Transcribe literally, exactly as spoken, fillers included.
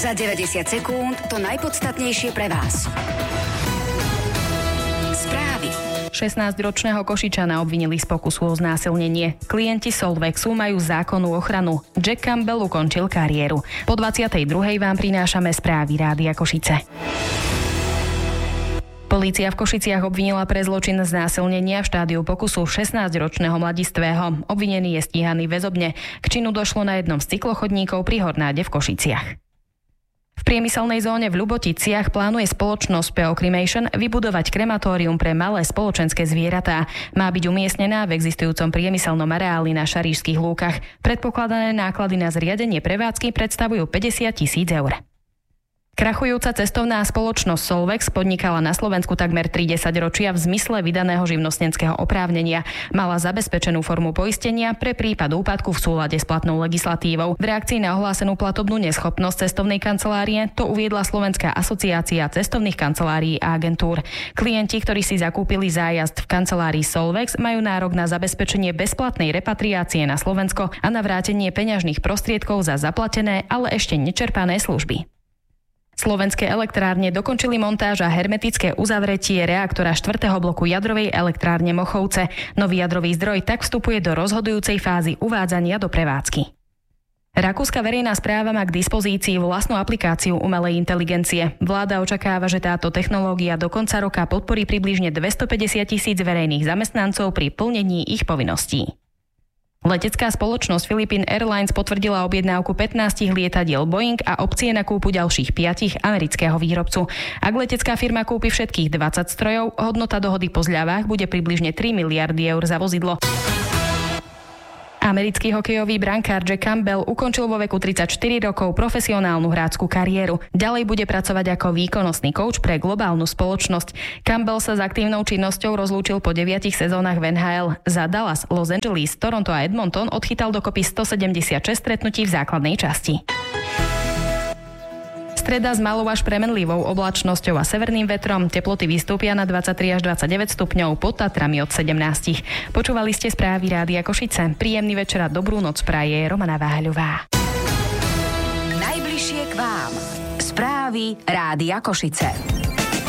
Za deväťdesiat sekúnd to najpodstatnejšie pre vás. Správy. šestnásťročného Košičana obvinili z pokusu o znásilnenie. Klienti Solvexu majú zákonnú ochranu. Jack Campbell ukončil kariéru. Po dvadsiatej druhej vám prinášame správy Rádia Košice. Polícia v Košiciach obvinila pre zločin znásilnenia v štádiu pokusu šestnásťročného mladistvého. Obvinený je stíhaný väzobne. K činu došlo na jednom z cyklochodníkov pri Hornáde v Košiciach. V priemyselnej zóne v Ľuboticiach plánuje spoločnosť P O Cremation vybudovať krematórium pre malé spoločenské zvieratá. Má byť umiestnená v existujúcom priemyselnom areáli na Šarišských lúkach. Predpokladané náklady na zriadenie prevádzky predstavujú päťdesiat tisíc eur. Krachujúca cestovná spoločnosť Solvex podnikala na Slovensku takmer tri desaťročia v zmysle vydaného živnostenského oprávnenia. Mala zabezpečenú formu poistenia pre prípad úpadku v súlade s platnou legislatívou. V reakcii na ohlásenú platobnú neschopnosť cestovnej kancelárie to uviedla Slovenská asociácia cestovných kancelárií a agentúr. Klienti, ktorí si zakúpili zájazd v kancelárii Solvex, majú nárok na zabezpečenie bezplatnej repatriácie na Slovensko a na vrátenie peňažných prostriedkov za zaplatené, ale ešte nečerpané služby. Slovenské elektrárne dokončili montáž a hermetické uzavretie reaktora štvrtého bloku jadrovej elektrárne Mochovce. Nový jadrový zdroj tak vstupuje do rozhodujúcej fázy uvádzania do prevádzky. Rakúska verejná správa má k dispozícii vlastnú aplikáciu umelej inteligencie. Vláda očakáva, že táto technológia do konca roka podporí približne dvestopäťdesiat tisíc verejných zamestnancov pri plnení ich povinností. Letecká spoločnosť Philippine Airlines potvrdila objednávku pätnásť lietadiel Boeing a opcie na kúpu ďalších piatich amerického výrobcu. Ak letecká firma kúpi všetkých dvadsať strojov, hodnota dohody po zľavách bude približne tri miliardy eur za vozidlo. Americký hokejový brankár Jack Campbell ukončil vo veku tridsaťštyri rokov profesionálnu hráčskú kariéru. Ďalej bude pracovať ako výkonnostný coach pre globálnu spoločnosť. Campbell sa s aktívnou činnosťou rozlúčil po deviatich sezónach v en há el. Za Dallas, Los Angeles, Toronto a Edmonton odchytal dokopy stosedemdesiatšesť stretnutí v základnej časti. Streda s malou až premenlivou oblačnosťou a severným vetrom. Teploty vystúpia na dvadsaťtri až dvadsaťdeväť stupňov, pod Tatrami od sedemnásť. Počúvali ste správy Rádia Košice. Príjemný večer a dobrú noc praje Romana Váľová. Najbližšie k vám. Správy Rádia Košice.